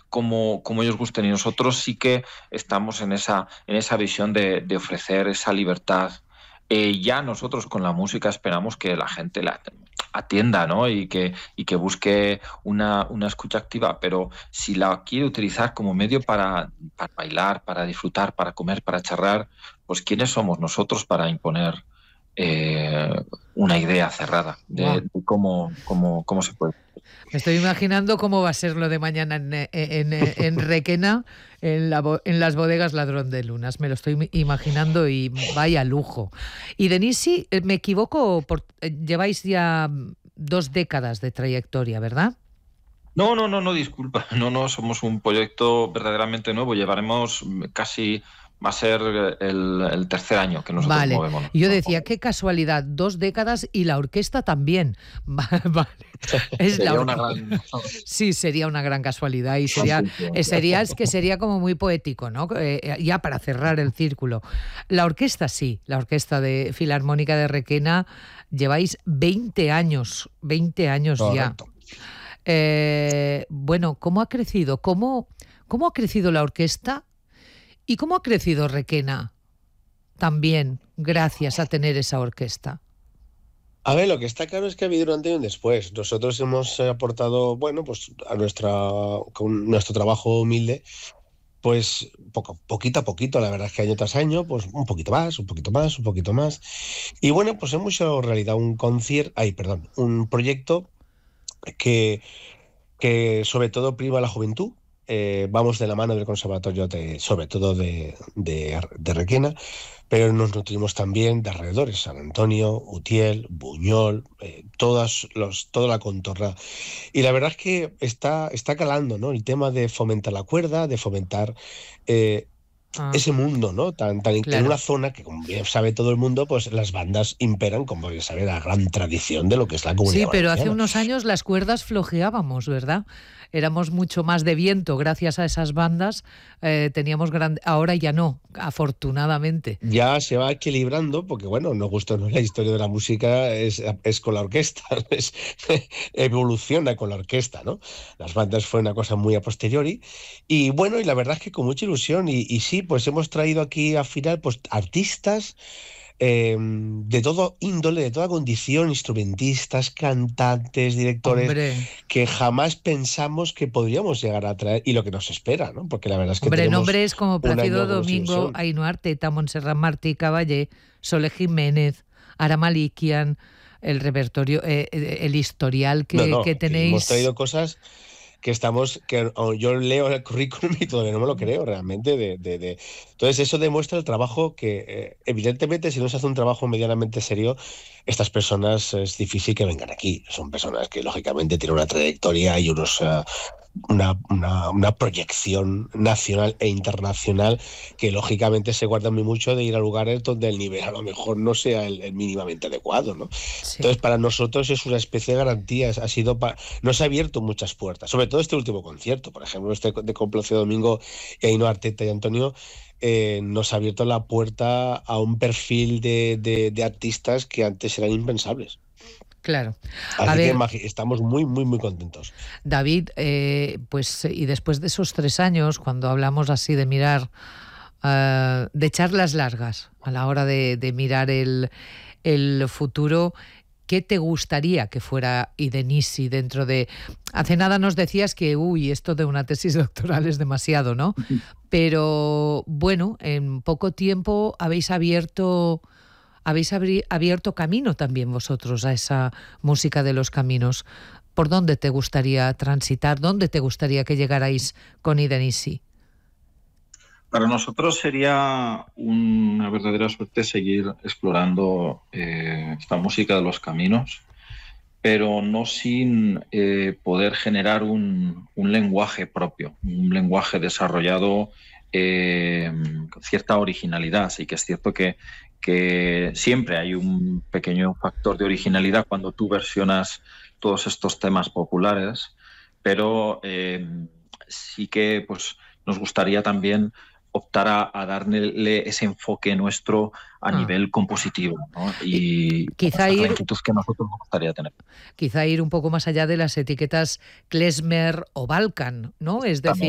como ellos gusten. Y nosotros sí que estamos en esa visión de ofrecer esa libertad. Ya nosotros con la música esperamos que la gente la atienda, ¿no? Y que busque una escucha activa, pero si la quiere utilizar como medio para bailar, para disfrutar, para comer, para charrar, pues ¿quiénes somos nosotros para imponer una idea cerrada Guau. de cómo se puede? Me estoy imaginando cómo va a ser lo de mañana en Requena, en las bodegas Ladrón de Lunas. Me lo estoy imaginando y vaya lujo. Y Denisi, me equivoco, lleváis ya 2 décadas de trayectoria, ¿verdad? No, no, no, no, disculpa. No, no, somos un proyecto verdaderamente nuevo. Llevaremos casi, va a ser el tercer año que nosotros Vale, movemos. yo decía, qué casualidad, 2 décadas y la orquesta también. Vale. Es la Sería una gran... Sí, sería una gran casualidad y sería como muy poético, ¿no? Ya para cerrar el círculo. La orquesta sí, la Orquesta de Filarmónica de Requena, lleváis 20 años ya. Correcto. Bueno, ¿cómo ha crecido? ¿Cómo ha crecido la orquesta? ¿Y cómo ha crecido Requena también gracias a tener esa orquesta? A ver, lo que está claro es que ha habido un antes y un después. Nosotros hemos aportado, bueno, pues con nuestro trabajo humilde, pues poquito a poquito, la verdad es que año tras año, pues un poquito más, un poquito más, un poquito más. Y bueno, pues hemos hecho realidad un proyecto que, que sobre todo prima la juventud. Vamos de la mano del conservatorio sobre todo de Requena, pero nos nutrimos también de alrededores, San Antonio, Utiel, Buñol, toda la contorna. Y la verdad es que está calando, ¿no? El tema de fomentar la cuerda, de fomentar eh, Ah, ese mundo, ¿no? En claro. una zona que, como bien sabe todo el mundo, pues las bandas imperan, como bien sabe, la gran tradición de lo que es la Sí, Comunidad pero hace Valenciana. unos años las cuerdas flojeábamos, ¿verdad? Éramos mucho más de viento gracias a esas bandas. Ahora ya no, afortunadamente. Ya se va equilibrando, porque bueno, nos gusta, ¿no? La historia de la música es con la orquesta, evoluciona con la orquesta, ¿no? Las bandas fue una cosa muy a posteriori, y bueno, y la verdad es que con mucha ilusión, y sí, pues hemos traído aquí al final, pues artistas de todo índole, de toda condición, instrumentistas, cantantes, directores, Hombre, que jamás pensamos que podríamos llegar a traer, y lo que nos espera, ¿no? Porque la verdad es que hombre, tenemos nombres como un Plácido año con mucha Domingo, ilusión. Ainhoa Arteta, Montserrat Martí Caballé, Sole Jiménez, Ara Malikian, el repertorio, el historial No, que no, que hemos tenéis. traído cosas yo leo el currículum y todavía no me lo creo realmente. Entonces eso demuestra el trabajo que, evidentemente, si no se hace un trabajo medianamente serio, estas personas es difícil que vengan aquí. Son personas que, lógicamente, tienen una trayectoria y una proyección nacional e internacional que lógicamente se guardan muy mucho de ir a lugares donde el nivel a lo mejor no sea el mínimamente adecuado, ¿no? Sí. Entonces, para nosotros es una especie de garantía, nos ha abierto muchas puertas, sobre todo este último concierto, por ejemplo, este de con Plácido Domingo y Ainhoa Arteta y Antonio, nos ha abierto la puerta a un perfil de artistas que antes eran impensables. Claro. A Así que ver, estamos muy, muy, muy contentos. David, pues y después de esos 3 años, cuando hablamos así de mirar, de charlas largas a la hora de mirar el futuro, ¿qué te gustaría que fuera Idenisi dentro de... Hace nada nos decías que, esto de una tesis doctoral es demasiado, ¿no? Pero bueno, en poco tiempo habéis abierto camino también vosotros a esa música de los caminos. ¿Por dónde te gustaría transitar? ¿Dónde te gustaría que llegarais con Idenisi? Para nosotros sería una verdadera suerte seguir explorando esta música de los caminos, pero no sin poder generar un lenguaje propio, un lenguaje desarrollado con cierta originalidad. Sí que es cierto que siempre hay un pequeño factor de originalidad cuando tú versionas todos estos temas populares, pero sí que pues, nos gustaría también optar a darle ese enfoque nuestro a Ah, nivel compositivo, ¿no? y Y quizá esta es la ir, inquietud que nosotros nos gustaría tener. quizá ir un poco más allá de las etiquetas klezmer o Balkan, ¿no? Es decir,